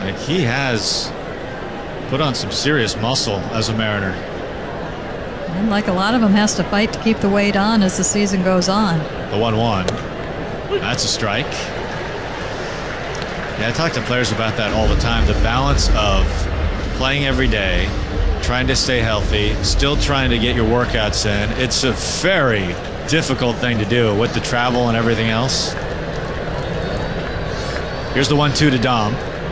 Like, he has put on some serious muscle as a Mariner. And like a lot of them, has to fight to keep the weight on as the season goes on. The 1-1. That's a strike. Yeah, I talk to players about that all the time. The balance of playing every day, trying to stay healthy, still trying to get your workouts in. It's a very difficult thing to do with the travel and everything else. Here's the 1-2 to Dom.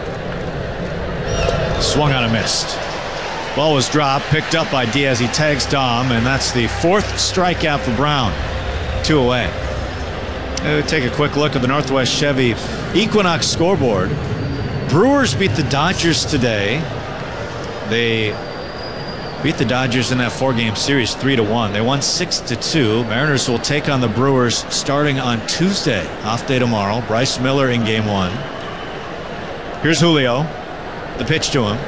Swung on and missed. Ball was dropped, picked up by Diaz. He tags Dom, and that's the 4th strikeout for Brown. 2 away. We'll take a quick look at the Northwest Chevy Equinox scoreboard. Brewers beat the Dodgers today. They beat the Dodgers in that 4-game series 3-1. They won 6-2. Mariners will take on the Brewers starting on Tuesday. Off day tomorrow. Bryce Miller in game 1. Here's Julio. The pitch to him.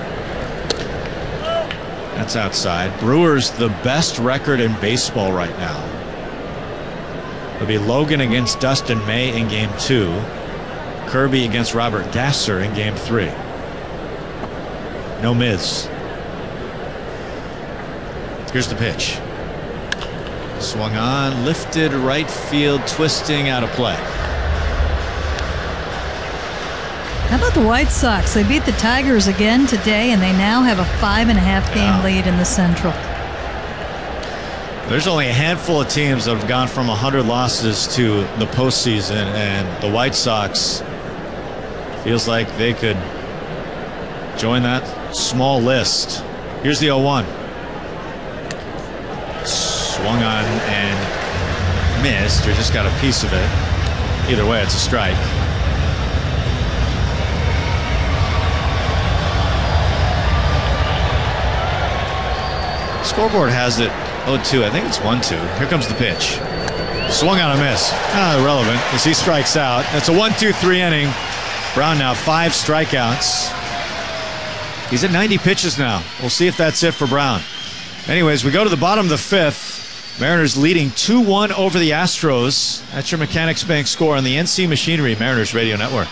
That's outside. Brewers, the best record in baseball right now. It'll be Logan against Dustin May in game 2. Kirby against Robert Gasser in game 3. No mids. Here's the pitch. Swung on, lifted right field, twisting, out of play. How about the White Sox? They beat the Tigers again today, and they now have a 5.5 game lead in the Central. There's only a handful of teams that have gone from 100 losses to the postseason, and the White Sox feels like they could join that small list. Here's the 0-1. Swung on and missed, or just got a piece of it. Either way, it's a strike. Scoreboard has it 0-2. I think it's 1-2. Here comes the pitch. Swung on a miss. Irrelevant as he strikes out. It's a 1-2-3 inning. Brown now 5 strikeouts. He's at 90 pitches now. We'll see if that's it for Brown. Anyways, we go to the bottom of the 5th. Mariners leading 2-1 over the Astros. That's your Mechanics Bank score on the NC Machinery Mariners Radio Network.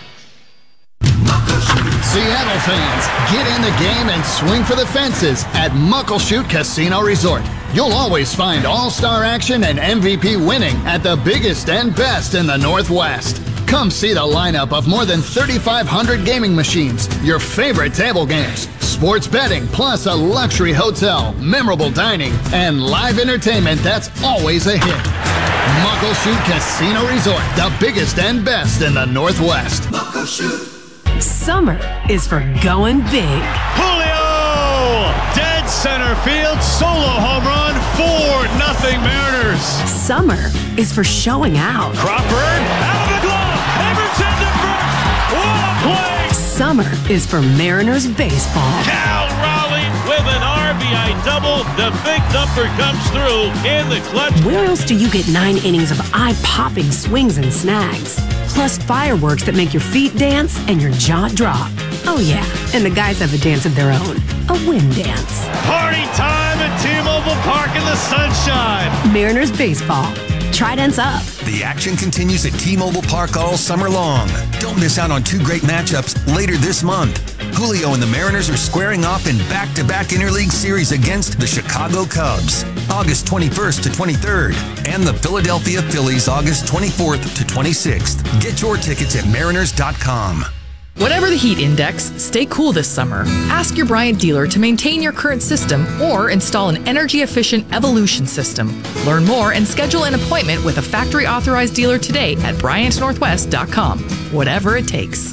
Seattle fans, get in the game and swing for the fences at Muckleshoot Casino Resort. You'll always find all-star action and MVP winning at the biggest and best in the Northwest. Come see the lineup of more than 3,500 gaming machines, your favorite table games, sports betting, plus a luxury hotel, memorable dining, and live entertainment that's always a hit. Muckleshoot Casino Resort, the biggest and best in the Northwest. Muckleshoot. Summer is for going big. Julio! Dead center field, solo home run, 4-0 Mariners. Summer is for showing out. Crawford, out of the glove, Everton to first, what a play! Summer is for Mariners baseball. Cal Raleigh with an RBI double. The big number comes through in the clutch. Where else do you get 9 innings of eye-popping swings and snags? Plus fireworks that make your feet dance and your jaw drop. Oh yeah, and the guys have a dance of their own. A wind dance. Party time at T-Mobile Park in the sunshine. Mariners baseball. Tridents up. The action continues at T-Mobile Park all summer long. Don't miss out on 2 great matchups later this month. Julio and the Mariners are squaring off in back-to-back interleague series against the Chicago Cubs, August 21st to 23rd, and the Philadelphia Phillies, August 24th to 26th. Get your tickets at mariners.com. Whatever the heat index, stay cool this summer. Ask your Bryant dealer to maintain your current system or install an energy-efficient Evolution system. Learn more and schedule an appointment with a factory-authorized dealer today at BryantNorthwest.com. Whatever it takes.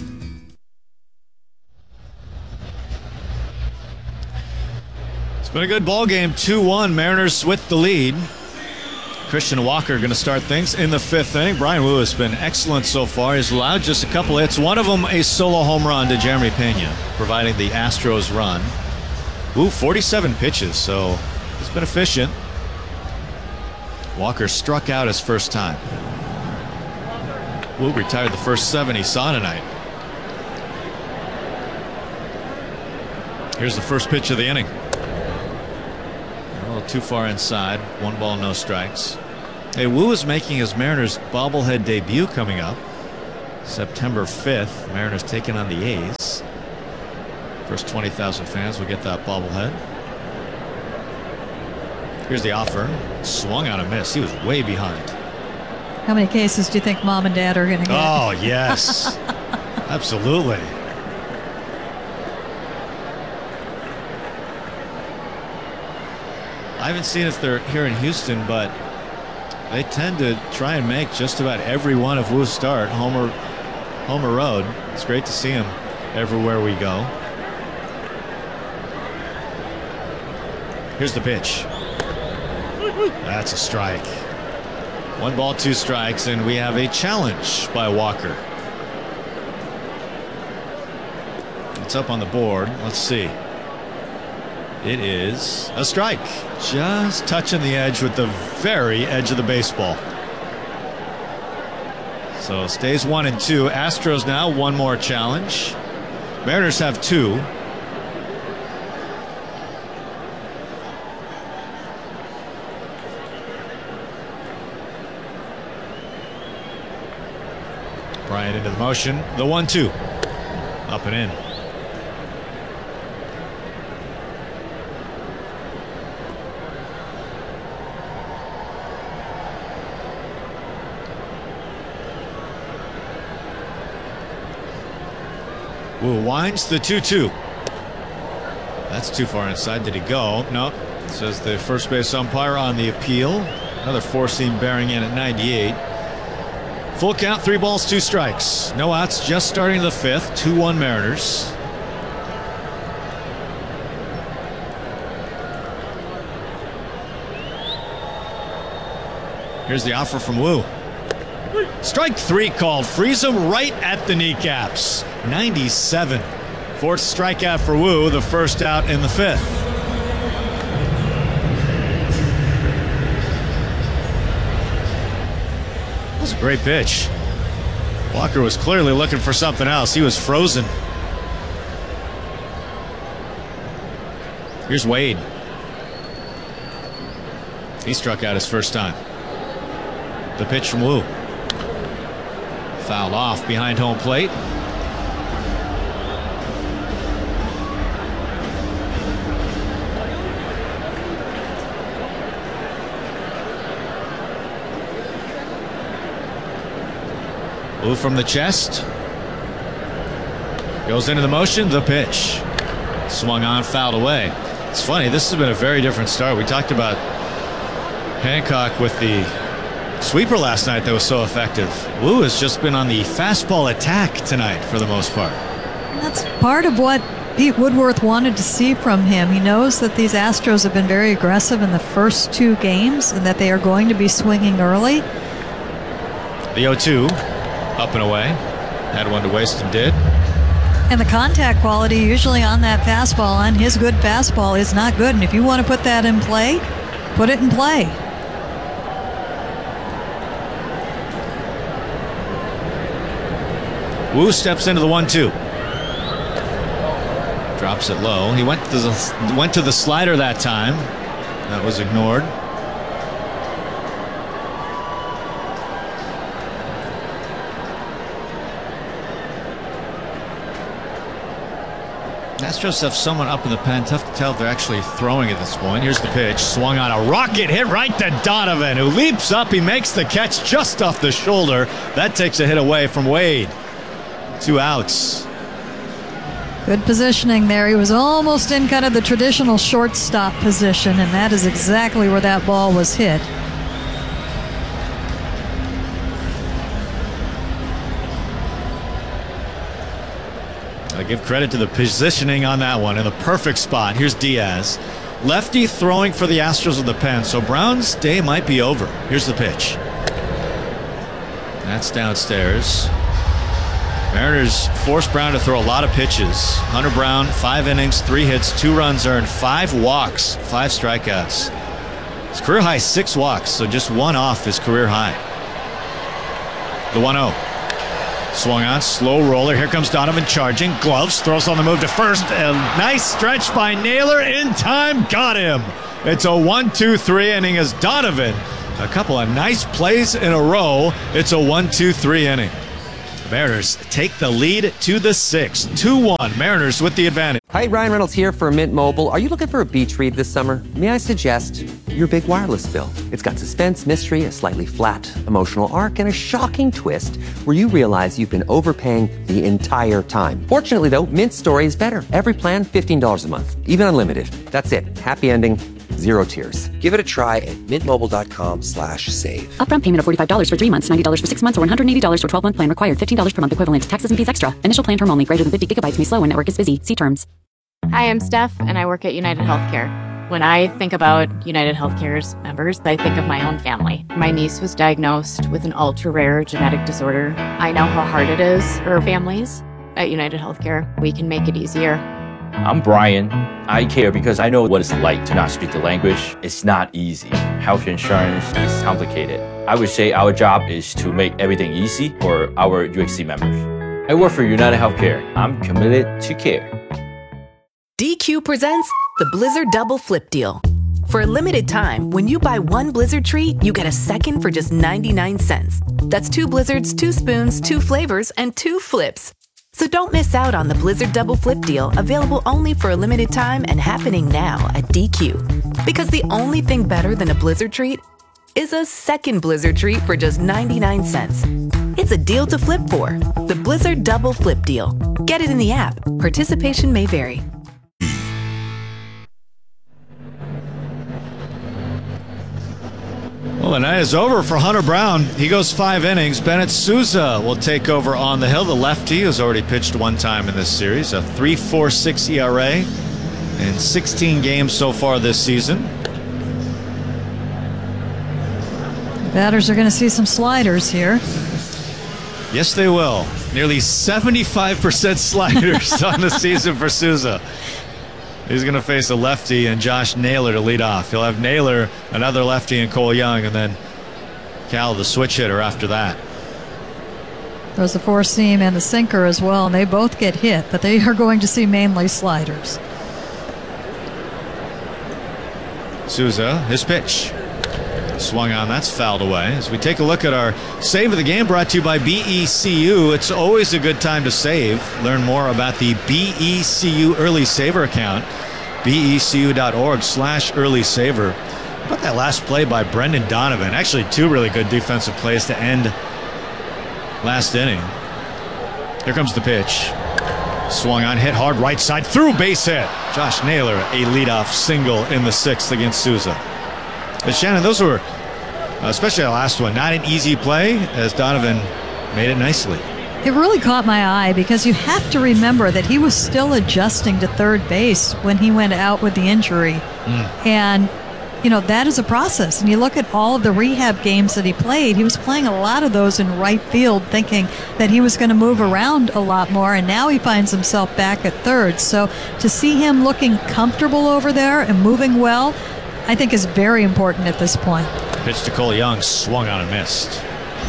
It's been a good ball game. 2-1. Mariners with the lead. Christian Walker going to start things in the 5th inning. Brian Wu has been excellent so far. He's allowed just a couple hits. One of them a solo home run to Jeremy Pena, providing the Astros run. Wu, 47 pitches, so he's been efficient. Walker struck out his first time. Wu retired the first 7 he saw tonight. Here's the first pitch of the inning. A little too far inside. 1 ball, no strikes. Hey, Wu is making his Mariners bobblehead debut coming up September 5th. Mariners taking on the A's. First 20,000 fans will get that bobblehead. Here's the offer. Swung on a miss. He was way behind. How many cases do you think Mom and Dad are going to get? Oh, yes. Absolutely. I haven't seen if they're here in Houston, but they tend to try and make just about every one of Woo's start Homer Road. It's great to see him everywhere we go. Here's the pitch. That's a strike. 1 ball, 2 strikes, and we have a challenge by Walker. It's up on the board. Let's see. It is a strike. Just touching the edge with the very edge of the baseball. So stays 1-2. Astros now 1 more challenge. Mariners have 2. Bryant into the motion. The 1-2. Up and in. Wu winds the 2-2. That's too far inside. Did he go? Nope. Says the first base umpire on the appeal. Another 4-seam bearing in at 98. Full count, 3 balls, 2 strikes. No outs, just starting the 5th. 2-1 Mariners. Here's the offer from Wu. Strike 3 called. Frees him right at the kneecaps. 97. 4th strikeout for Wu, the first out in the 5th. That was a great pitch. Walker was clearly looking for something else. He was frozen. Here's Wade. He struck out his first time. The pitch from Wu. Fouled off behind home plate. Wu from the chest. Goes into the motion. The pitch. Swung on, fouled away. It's funny, this has been a very different start. We talked about Hancock with the sweeper last night that was so effective. Wu has just been on the fastball attack tonight for the most part. That's part of what Pete Woodworth wanted to see from him. He knows that these Astros have been very aggressive in the first 2 games and that they are going to be swinging early. The 0-2, up and away. Had one to waste and did. And the contact quality usually on that fastball, on his good fastball, is not good. And if you want to put that in play, put it in play. Wu steps into the 1-2. Drops it low. He went to the slider that time. That was ignored. Astros have someone up in the pen. Tough to tell if they're actually throwing at this point. Here's the pitch. Swung on a rocket hit right to Donovan, who leaps up. He makes the catch just off the shoulder. That takes a hit away from Wade. 2 outs. Good positioning there. He was almost in kind of the traditional shortstop position, and that is exactly where that ball was hit. I give credit to the positioning on that one in the perfect spot. Here's Diaz. Lefty throwing for the Astros in the pen, so Brown's day might be over. Here's the pitch. That's downstairs. Mariners forced Brown to throw a lot of pitches. Hunter Brown, 5 innings, 3 hits, 2 runs earned, 5 walks, 5 strikeouts. His career high 6 walks, so just 1 off his career high. The 1-0. Swung on, slow roller. Here comes Donovan charging. Gloves, throws on the move to first. A nice stretch by Naylor. In time, got him. It's a 1-2-3 inning as Donovan. A couple of nice plays in a row. It's a 1-2-3 inning. Mariners take the lead to the 6th. 2-1. Mariners with the advantage. Hi, Ryan Reynolds here for Mint Mobile. Are you looking for a beach read this summer? May I suggest your big wireless bill? It's got suspense, mystery, a slightly flat emotional arc, and a shocking twist where you realize you've been overpaying the entire time. Fortunately, though, Mint's story is better. Every plan, $15 a month, even unlimited. That's it. Happy ending. Zero tears. Give it a try at mintmobile.com/save. Upfront payment of $45 for 3 months, $90 for 6 months, or $180 for 12-month plan required. $15 per month equivalent. Taxes and fees extra. Initial plan term only. Greater than 50 gigabytes may slow when network is busy. See terms. Hi, I'm Steph, and I work at United Healthcare. When I think about United Healthcare's members, I think of my own family. My niece was diagnosed with an ultra-rare genetic disorder. I know how hard it is for families. At United Healthcare, we can make it easier. I'm Brian. I care because I know what it's like to not speak the language. It's not easy. Health insurance is complicated. I would say our job is to make everything easy for our UHC members. I work for United Healthcare. I'm committed to care. DQ presents the Blizzard Double Flip Deal. For a limited time, when you buy one Blizzard treat, you get a second for just 99 cents. That's 2 Blizzards, 2 spoons, 2 flavors, and 2 flips. So don't miss out on the Blizzard Double Flip Deal, available only for a limited time and happening now at DQ. Because the only thing better than a Blizzard treat is a second Blizzard treat for just 99 cents. It's a deal to flip for. The Blizzard Double Flip Deal. Get it in the app. Participation may vary. Well, the night is over for Hunter Brown. He goes 5 innings. Bennett Sousa will take over on the hill. The lefty has already pitched 1 time in this series. A 3.46 ERA in 16 games so far this season. Batters are going to see some sliders here. Yes, they will. Nearly 75% sliders on the season for Sousa. He's going to face a lefty and Josh Naylor to lead off. He'll have Naylor, another lefty, and Cole Young, and then Cal, the switch hitter, after that. There's the 4-seam and the sinker as well, and they both get hit, but they are going to see mainly sliders. Sousa, his pitch. Swung on, that's fouled away. As we take a look at our save of the game, brought to you by BECU. It's always a good time to save. Learn more about the BECU Early Saver account. BECU.org/early saver. How about that last play by Brendan Donovan? Actually, 2 really good defensive plays to end last inning. Here comes the pitch. Swung on, hit hard, right side, through, base hit. Josh Naylor, a leadoff single in the 6th against Sousa. But Shannon, those were, especially the last one, not an easy play, as Donovan made it nicely. It really caught my eye because you have to remember that he was still adjusting to third base when he went out with the injury. And, you know, that is a process. And you look at all of the rehab games that he played, he was playing a lot of those in right field thinking that he was going to move around a lot more, and now he finds himself back at third. So to see him looking comfortable over there and moving well, I think is very important at this point. Pitch to Cole Young, swung on and missed.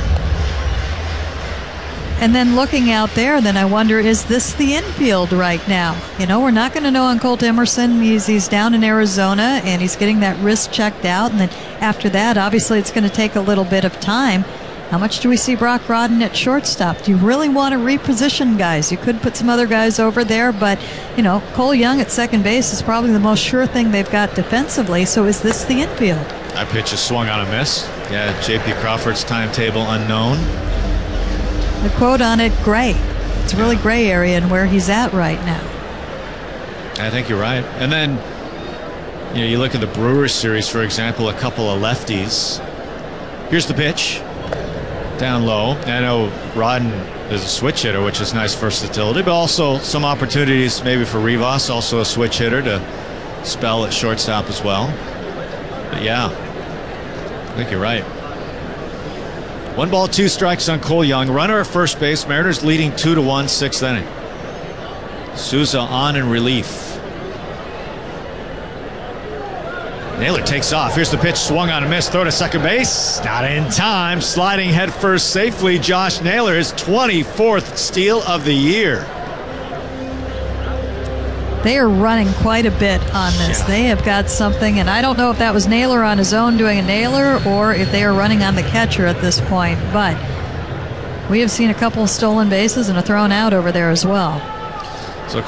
And then looking out there, then I wonder, is this the infield right now? You know, we're not going to know on Colt Emerson. He's down in Arizona, and he's getting that wrist checked out. And then after that, obviously, it's going to take a little bit of time. How much do we see Brock Rodden at shortstop? Do you really want to reposition guys? You could put some other guys over there, but, you know, Cole Young at second base is probably the most sure thing they've got defensively. So is this the infield? That pitch is swung on a miss. Yeah, J.P. Crawford's timetable unknown. The quote on it, gray. It's a really gray area in where he's at right now. I think you're right. And then, you know, you look at the Brewers series, for example, a couple of lefties. Here's the pitch. Down low. I know Rodden is a switch hitter, which is nice versatility, but also some opportunities maybe for Rivas, also a switch hitter, to spell at shortstop as well. But yeah, I think you're right. 1 ball, 2 strikes on Cole Young. Runner at first base. Mariners leading 2-1, 6th inning. Sousa on in relief. Naylor takes off. Here's the pitch, swung on a miss. Throw to second base. Not in time. Sliding head first safely. Josh Naylor, his 24th steal of the year. They are running quite a bit on this. Yeah. They have got something, and I don't know if that was Naylor on his own doing a Naylor or if they are running on the catcher at this point. But we have seen a couple stolen bases and a thrown out over there as well.